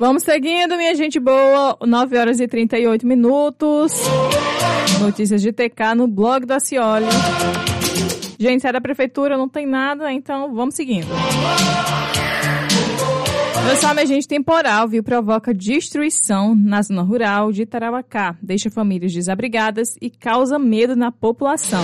Vamos seguindo, minha gente boa, 9 horas e 38 minutos. Notícias de TK no blog da Cioli. Gente, se é da prefeitura, não tem nada, então vamos seguindo. Olha só, minha gente, temporal, viu, provoca destruição na zona rural de Tarauacá, deixa famílias desabrigadas e causa medo na população.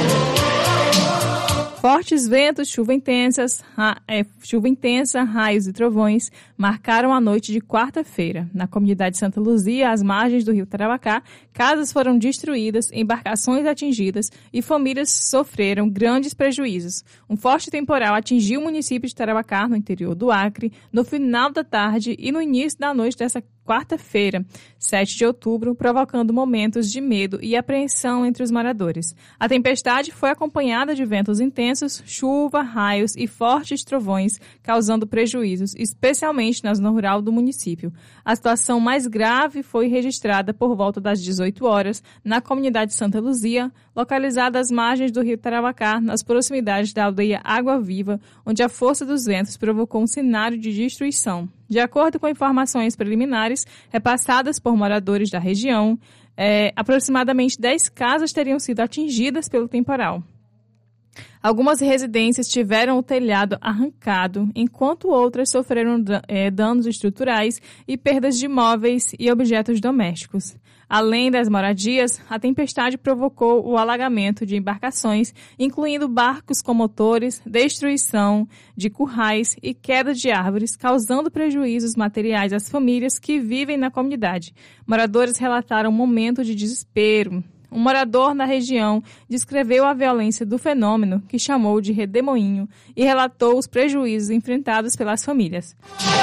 Fortes ventos, chuva intensa, raios e trovões marcaram a noite de quarta-feira. Na comunidade Santa Luzia, às margens do rio Tarauacá, casas foram destruídas, embarcações atingidas e famílias sofreram grandes prejuízos. Um forte temporal atingiu o município de Tarauacá, no interior do Acre, no final da tarde e no início da noite dessa quarta-feira, 7 de outubro, provocando momentos de medo e apreensão entre os moradores. A tempestade foi acompanhada de ventos intensos, chuva, raios e fortes trovões, causando prejuízos, especialmente na zona rural do município. A situação mais grave foi registrada por volta das 18 horas na comunidade Santa Luzia, localizada às margens do rio Tarauacá, nas proximidades da aldeia Água Viva, onde a força dos ventos provocou um cenário de destruição. De acordo com informações preliminares repassadas por moradores da região, aproximadamente 10 casas teriam sido atingidas pelo temporal. Algumas residências tiveram o telhado arrancado, enquanto outras sofreram danos estruturais e perdas de móveis e objetos domésticos. Além das moradias, a tempestade provocou o alagamento de embarcações, incluindo barcos com motores, destruição de currais e queda de árvores, causando prejuízos materiais às famílias que vivem na comunidade. Moradores relataram um momento de desespero. Um morador na região descreveu a violência do fenômeno, que chamou de redemoinho, e relatou os prejuízos enfrentados pelas famílias.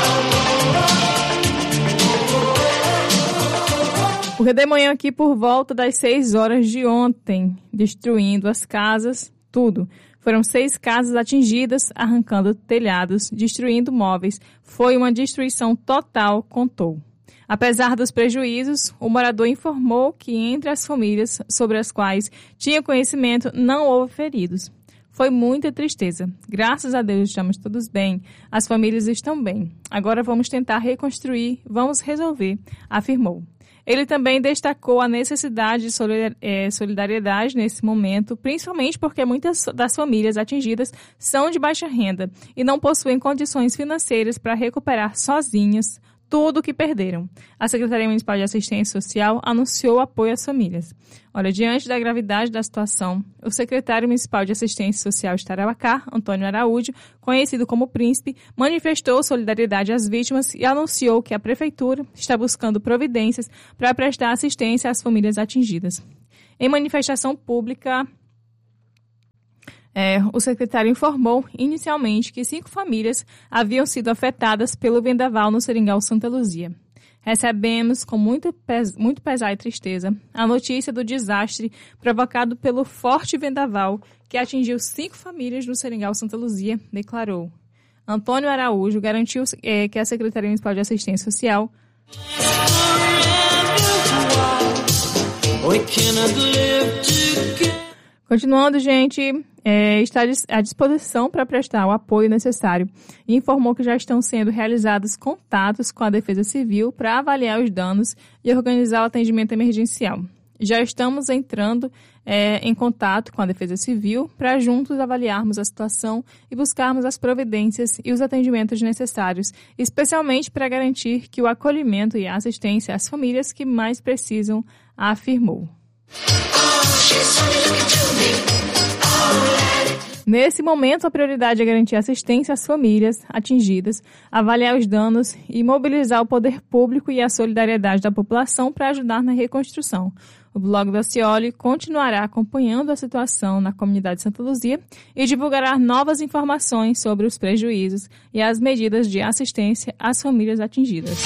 O redemoinho aqui por volta das 6 horas de ontem, destruindo as casas, tudo. Foram 6 casas atingidas, arrancando telhados, destruindo móveis. Foi uma destruição total, contou. Apesar dos prejuízos, o morador informou que entre as famílias sobre as quais tinha conhecimento não houve feridos. Foi muita tristeza. Graças a Deus estamos todos bem. As famílias estão bem. Agora vamos tentar reconstruir, vamos resolver, afirmou. Ele também destacou a necessidade de solidariedade nesse momento, principalmente porque muitas das famílias atingidas são de baixa renda e não possuem condições financeiras para recuperar sozinhas tudo o que perderam. A Secretaria Municipal de Assistência Social anunciou apoio às famílias. Olha, diante da gravidade da situação, o secretário municipal de Assistência Social de Tarauacá, Antônio Araújo, conhecido como Príncipe, manifestou solidariedade às vítimas e anunciou que a Prefeitura está buscando providências para prestar assistência às famílias atingidas. Em manifestação pública, o secretário informou inicialmente que 5 famílias haviam sido afetadas pelo vendaval no Seringal Santa Luzia. Recebemos com muito pesar e tristeza a notícia do desastre provocado pelo forte vendaval que atingiu 5 famílias no Seringal Santa Luzia, declarou. Antônio Araújo garantiu que a Secretaria Municipal de Assistência Social continuando, gente, está à disposição para prestar o apoio necessário e informou que já estão sendo realizados contatos com a Defesa Civil para avaliar os danos e organizar o atendimento emergencial. Já estamos entrando em contato com a Defesa Civil para juntos avaliarmos a situação e buscarmos as providências e os atendimentos necessários, especialmente para garantir que o acolhimento e a assistência às famílias que mais precisam, afirmou. Nesse momento, a prioridade é garantir assistência às famílias atingidas, avaliar os danos e mobilizar o poder público e a solidariedade da população para ajudar na reconstrução. O blog da Cioli continuará acompanhando a situação na comunidade Santa Luzia e divulgará novas informações sobre os prejuízos e as medidas de assistência às famílias atingidas.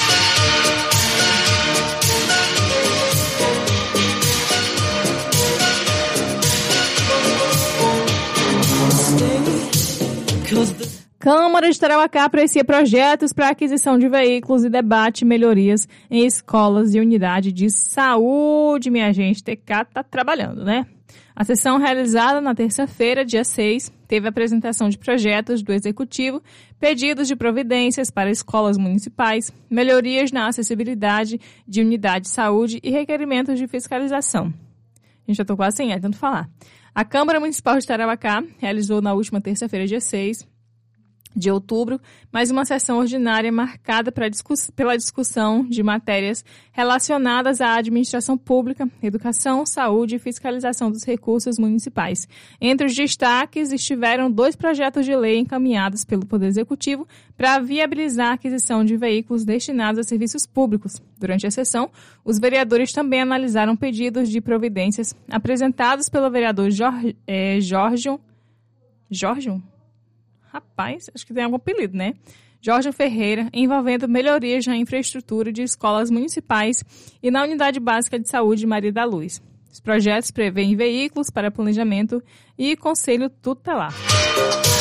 Câmara de Tarauacá aprecia projetos para aquisição de veículos e debate melhorias em escolas e unidade de saúde. Minha gente, TK tá trabalhando, né? A sessão realizada na terça-feira, dia 6, teve a apresentação de projetos do Executivo, pedidos de providências para escolas municipais, melhorias na acessibilidade de unidade de saúde e requerimentos de fiscalização. Gente, eu tô quase sem ar, tanto falar. A Câmara Municipal de Tarauacá realizou na última terça-feira, dia 6 de outubro, mais uma sessão ordinária marcada pela discussão de matérias relacionadas à administração pública, educação, saúde e fiscalização dos recursos municipais. Entre os destaques estiveram 2 projetos de lei encaminhados pelo Poder Executivo para viabilizar a aquisição de veículos destinados a serviços públicos. Durante a sessão, os vereadores também analisaram pedidos de providências apresentados pelo vereador Jorge? Rapaz, acho que tem algum apelido, né? Jorge Ferreira, envolvendo melhorias na infraestrutura de escolas municipais e na Unidade Básica de Saúde Maria da Luz. Os projetos prevêem veículos para planejamento e conselho tutelar.